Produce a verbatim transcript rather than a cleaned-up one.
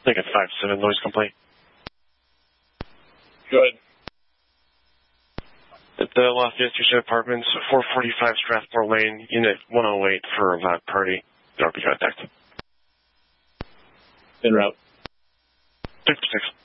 Ticket five seven, noise complaint. Go ahead. At the Lafayette Street Apartments, four forty-five Strathmore Lane, Unit one oh eight for a loud party. R P contact. En route. six six.